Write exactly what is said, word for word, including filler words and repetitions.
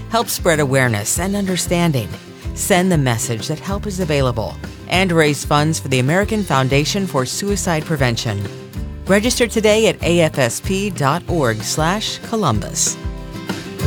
Help spread awareness and understanding. Send the message that help is available. And raise funds for the American Foundation for Suicide Prevention. Register today at A F S P dot org slash Columbus.